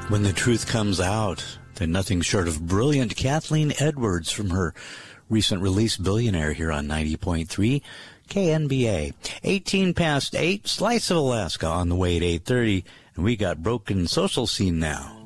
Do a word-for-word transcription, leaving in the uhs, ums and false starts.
When the truth comes out, then nothing short of brilliant Kathleen Edwards from her recent release Billionaire here on ninety point three K N B A. eighteen past eight, Slice of Alaska on the way at eight thirty, and we got Broken Social Scene now.